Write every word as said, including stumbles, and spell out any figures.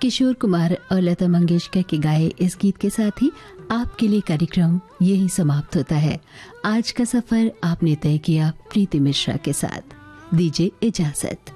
किशोर कुमार और लता मंगेशकर के गाए इस गीत के साथ ही आपके लिए कार्यक्रम यही समाप्त होता है। आज का सफर आपने तय किया प्रीति मिश्रा के साथ। दीजिए इजाजत।